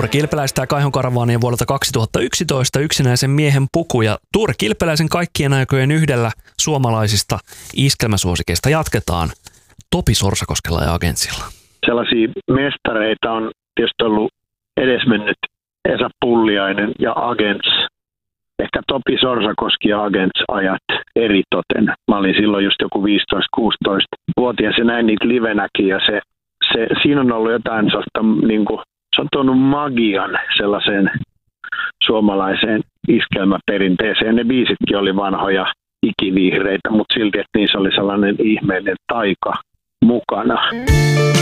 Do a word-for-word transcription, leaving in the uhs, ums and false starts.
Tuure Kilpeläistä ja Kaihon Karavaanien vuodelta kaksituhattayksitoista yksinäisen miehen puku. Ja Tuure Kilpeläisen kaikkien aikojen yhdellä suomalaisista iskelmäsuosikeista jatketaan Topi Sorsakoskella ja Agentsilla. Sellaisia mestareita on tietysti ollut edesmennyt Esa Pulliainen ja Agents. Ehkä Topi Sorsakoski ja Agents-ajat eritoten. Mä olin silloin just joku viisitoista-kuusitoista-vuotias ja näin niitä livenäkin. Ja se, se, siinä on ollut jotain sellaista, niin kuin, se on tuonut magian sellaiseen suomalaiseen iskelmäperinteeseen. Ne biisitkin oli vanhoja ikivihreitä, mutta silti, että niissä oli sellainen ihmeellinen taika mukana.